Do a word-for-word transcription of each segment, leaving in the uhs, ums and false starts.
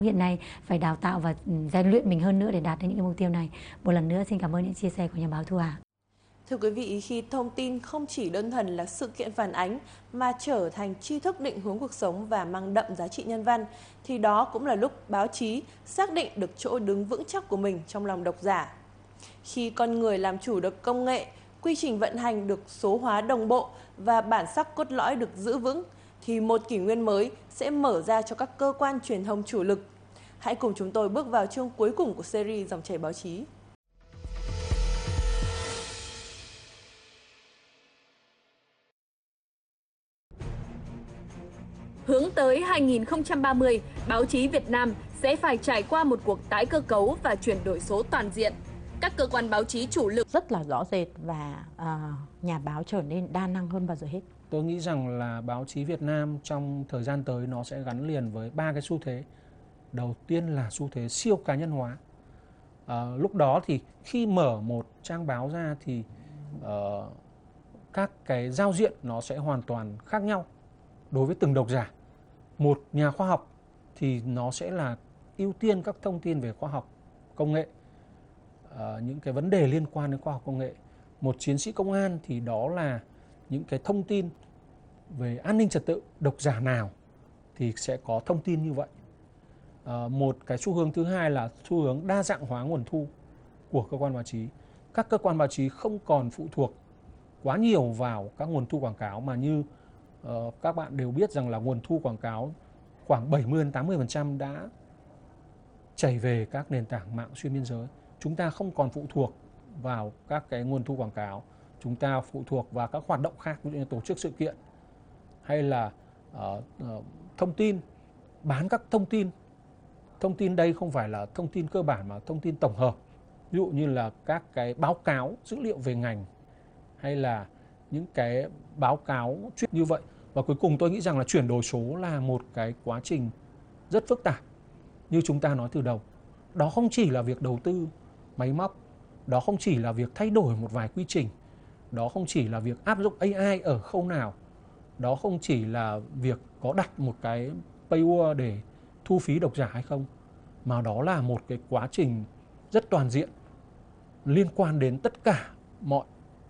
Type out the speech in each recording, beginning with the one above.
Hiện nay phải đào tạo và rèn luyện mình hơn nữa để đạt đến những cái mục tiêu này. Một lần nữa xin cảm ơn những chia sẻ của nhà báo Thu Hà. Thưa quý vị, khi thông tin không chỉ đơn thuần là sự kiện phản ánh mà trở thành tri thức định hướng cuộc sống và mang đậm giá trị nhân văn, thì đó cũng là lúc báo chí xác định được chỗ đứng vững chắc của mình trong lòng độc giả. Khi con người làm chủ được công nghệ, quy trình vận hành được số hóa đồng bộ và bản sắc cốt lõi được giữ vững, thì một kỷ nguyên mới sẽ mở ra cho các cơ quan truyền thông chủ lực. Hãy cùng chúng tôi bước vào chương cuối cùng của series Dòng chảy báo chí. Hướng tới hai nghìn không trăm ba mươi, báo chí Việt Nam sẽ phải trải qua một cuộc tái cơ cấu và chuyển đổi số toàn diện. Các cơ quan báo chí chủ lực rất là rõ rệt và uh, nhà báo trở nên đa năng hơn bao giờ hết. Tôi nghĩ rằng là báo chí Việt Nam trong thời gian tới nó sẽ gắn liền với ba cái xu thế. Đầu tiên là xu thế siêu cá nhân hóa. À, lúc đó thì khi mở một trang báo ra thì uh, các cái giao diện nó sẽ hoàn toàn khác nhau đối với từng độc giả. Một nhà khoa học thì nó sẽ là ưu tiên các thông tin về khoa học, công nghệ, uh, những cái vấn đề liên quan đến khoa học công nghệ. Một chiến sĩ công an thì đó là những cái thông tin về an ninh trật tự, độc giả nào thì sẽ có thông tin như vậy. À, một cái xu hướng thứ hai là xu hướng đa dạng hóa nguồn thu của cơ quan báo chí. Các cơ quan báo chí không còn phụ thuộc quá nhiều vào các nguồn thu quảng cáo, mà như uh, các bạn đều biết rằng là nguồn thu quảng cáo khoảng bảy mươi đến tám mươi phần trăm đã chảy về các nền tảng mạng xuyên biên giới. Chúng ta không còn phụ thuộc vào các cái nguồn thu quảng cáo, chúng ta phụ thuộc vào các hoạt động khác, ví dụ như tổ chức sự kiện hay là uh, uh, thông tin, bán các thông tin. Thông tin đây không phải là thông tin cơ bản mà thông tin tổng hợp. Ví dụ như là các cái báo cáo dữ liệu về ngành hay là những cái báo cáo chuyên như vậy. Và cuối cùng tôi nghĩ rằng là chuyển đổi số là một cái quá trình rất phức tạp như chúng ta nói từ đầu. Đó không chỉ là việc đầu tư máy móc, đó không chỉ là việc thay đổi một vài quy trình, đó không chỉ là việc áp dụng a i ở khâu nào, đó không chỉ là việc có đặt một cái paywall để thu phí độc giả hay không, mà đó là một cái quá trình rất toàn diện liên quan đến tất cả mọi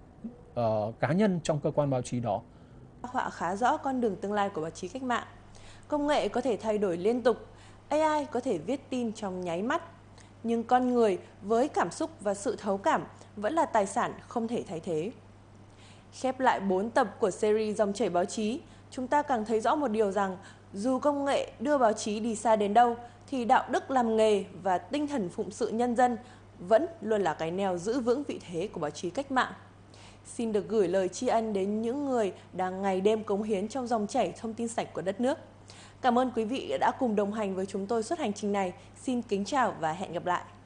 uh, cá nhân trong cơ quan báo chí đó. Họa khá rõ con đường tương lai của báo chí cách mạng. Công nghệ có thể thay đổi liên tục, a i có thể viết tin trong nháy mắt, nhưng con người với cảm xúc và sự thấu cảm vẫn là tài sản không thể thay thế. Khép lại bốn tập của series Dòng chảy báo chí, chúng ta càng thấy rõ một điều rằng dù công nghệ đưa báo chí đi xa đến đâu, thì đạo đức làm nghề và tinh thần phụng sự nhân dân vẫn luôn là cái neo giữ vững vị thế của báo chí cách mạng. Xin được gửi lời tri ân đến những người đang ngày đêm cống hiến trong dòng chảy thông tin sạch của đất nước. Cảm ơn quý vị đã cùng đồng hành với chúng tôi suốt hành trình này. Xin kính chào và hẹn gặp lại.